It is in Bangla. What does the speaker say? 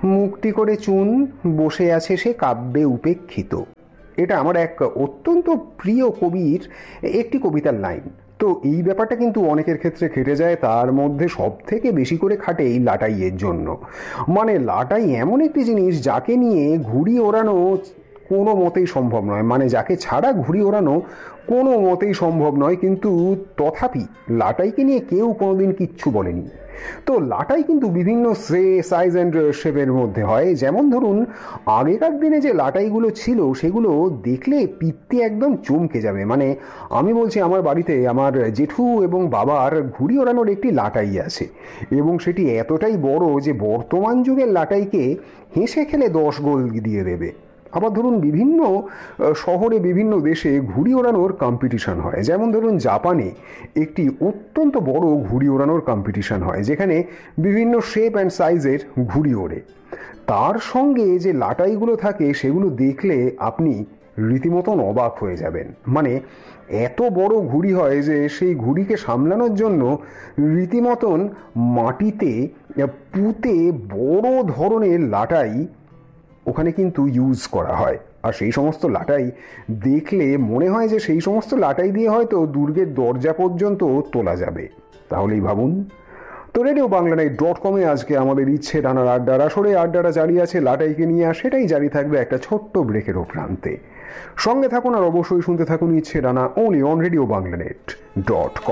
মুক্তি করে চুন বসে আছে সে কাব্যে উপেক্ষিত। এটা আমার এক অত্যন্ত প্রিয় কবির একটি কবিতার লাইন। তো এই ব্যাপারটা কিন্তু অনেকের ক্ষেত্রে খেটে যায়, তার মধ্যে সব থেকে বেশি করে খাটে এই লাটাইয়ের জন্য। মানে লাটাই এমন একটি জিনিস যাকে নিয়ে ঘুড়ি ওড়ানো কোনো মতেই সম্ভব নয়, মানে যাকে ছাড়া ঘুড়ি ওড়ানো কোনো মতেই সম্ভব নয়, কিন্তু তথাপি লাটাইকে নিয়ে কেউ কোনোদিন কিচ্ছু বলেনি। তো লাটাই কিন্তু বিভিন্ন সাইজ অ্যান্ড শেপের মধ্যে হয়। যেমন ধরুন, আগেকার দিনে যে লাটাইগুলো ছিল সেগুলো দেখলে পিত্তি একদম চমকে যাবে। মানে আমি বলছি, আমার বাড়িতে আমার জেঠু এবং বাবার ঘুড়ি ওড়ানোর একটি লাটাই আছে, এবং সেটি এতটাই বড় যে বর্তমান যুগের লাটাইকে হেসে খেলে 10 গোল দিয়ে দেবে। আবার ধরুন, বিভিন্ন শহরে বিভিন্ন দেশে ঘুড়ি ওড়ানোর কম্পিটিশন হয়। যেমন ধরুন, জাপানে একটি অত্যন্ত বড় ঘুড়ি ওড়ানোর কম্পিটিশন হয়, যেখানে বিভিন্ন শেপ অ্যান্ড সাইজের ঘুড়ি ওড়ে। তার সঙ্গে যে লাটাইগুলো থাকে সেগুলো দেখলে আপনি রীতিমতন অবাক হয়ে যাবেন। মানে এত বড় ঘুড়ি হয় যে সেই ঘুড়িকে সামলানোর জন্য রীতিমতন মাটিতে পুঁতে বড় ধরনের লাটাই ওখানে কিন্তু ইউজ করা হয়। আর সেই সমস্ত লাটাই দেখলে মনে হয় যে সেই সমস্ত লাটাই দিয়ে হয়তো দুর্গের দরজা পর্যন্ত তোলা যাবে। তাহলেই ভাবুন। তো RadioBanglaNight.com আজকে আমাদের ইচ্ছে ডানার আড্ডার আসরে আড্ডাটা জারি আছে লাটাইকে নিয়ে, আর সেটাই জারি থাকবে একটা ছোট্ট ব্রেকেরও প্রান্তে। সঙ্গে থাকুন আর অবশ্যই শুনতে থাকুন ইচ্ছে ডানা, only on RadioBanglaNight.com।